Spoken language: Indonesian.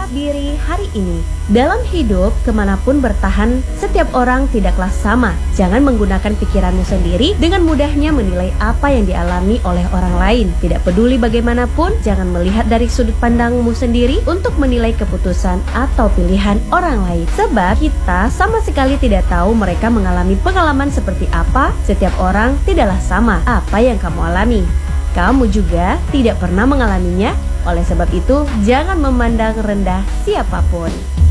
diri hari ini. Dalam hidup, kemanapun bertahan, setiap orang tidaklah sama. Jangan menggunakan pikiranmu sendiri dengan mudahnya menilai apa yang dialami oleh orang lain. Tidak peduli bagaimanapun, jangan melihat dari sudut pandangmu sendiri untuk menilai keputusan atau pilihan orang lain. Sebab kita sama sekali tidak tahu mereka mengalami pengalaman seperti apa. Setiap orang tidaklah sama apa yang kamu alami. Kamu juga tidak pernah mengalaminya. Oleh sebab itu, jangan memandang rendah siapapun.